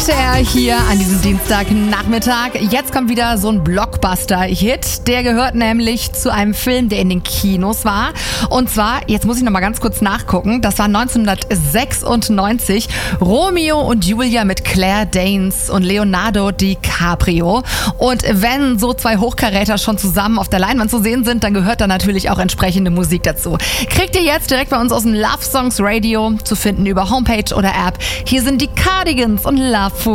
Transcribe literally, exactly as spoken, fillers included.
er hier an diesem Dienstagnachmittag. Jetzt kommt wieder so ein Blockbuster-Hit. Der gehört nämlich zu einem Film, der in den Kinos war. Und zwar, jetzt muss ich noch mal ganz kurz nachgucken, das war neunzehnhundertsechsundneunzig. Romeo und Julia mit Claire Danes und Leonardo DiCaprio. Und wenn so zwei Hochkaräter schon zusammen auf der Leinwand zu sehen sind, dann gehört da natürlich auch entsprechende Musik dazu. Kriegt ihr jetzt direkt bei uns aus dem Love Songs Radio zu finden über Homepage oder App. Hier sind die Cardigans und Love